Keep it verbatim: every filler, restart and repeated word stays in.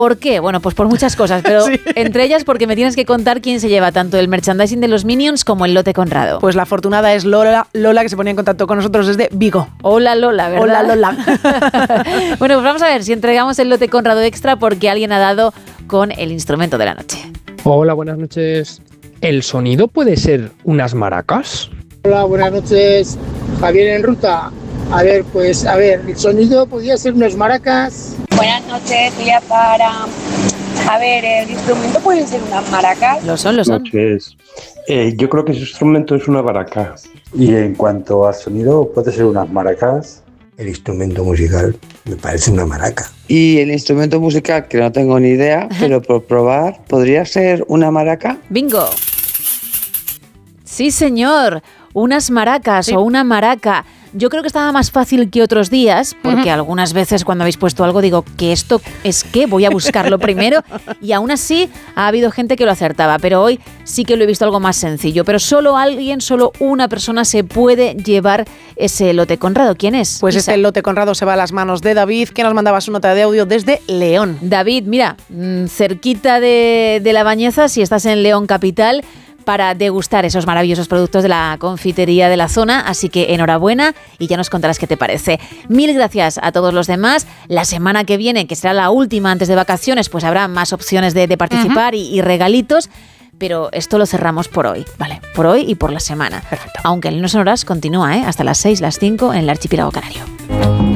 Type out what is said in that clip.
¿Por qué? Bueno, pues por muchas cosas, pero sí. Entre ellas porque me tienes que contar quién se lleva tanto el merchandising de los Minions como el lote Conrado. Pues la afortunada es Lola, Lola que se ponía en contacto con nosotros desde Vigo. Hola Lola, ¿verdad? Hola Lola. Bueno, pues vamos a ver si entregamos el lote Conrado extra porque alguien ha dado con el instrumento de la noche. Hola, buenas noches. ¿El sonido puede ser unas maracas? Hola, buenas noches. Javier en ruta. A ver, pues, a ver, el sonido podría ser unas maracas. Buenas noches, día para... A ver, el instrumento puede ser unas maracas. Lo son, lo son. Noches. Eh, yo creo que ese instrumento es una maraca. Y en cuanto al sonido, puede ser unas maracas. El instrumento musical me parece una maraca. Y el instrumento musical, que no tengo ni idea, pero por probar, ¿podría ser una maraca? ¡Bingo! Sí, señor. Unas maracas sí. O una maraca. Yo creo que estaba más fácil que otros días, porque uh-huh. algunas veces cuando habéis puesto algo digo, ¿que esto es qué? Voy a buscarlo primero, y aún así ha habido gente que lo acertaba, pero hoy sí que lo he visto algo más sencillo, pero solo alguien, solo una persona se puede llevar ese lote Conrado. ¿Quién es? Pues Isa. Este lote Conrado se va a las manos de David, que nos mandaba su nota de audio desde León. David, mira, cerquita de, de La Bañeza, si estás en León capital, para degustar esos maravillosos productos de la confitería de la zona, así que enhorabuena y ya nos contarás qué te parece. Mil gracias a todos los demás. La semana que viene, que será la última antes de vacaciones, pues habrá más opciones de, de participar uh-huh. y, y regalitos, pero esto lo cerramos por hoy, ¿vale? Por hoy y por la semana. Perfecto. Aunque el No Sonoras continúa, ¿eh? Hasta las seis, las cinco en el archipiélago canario.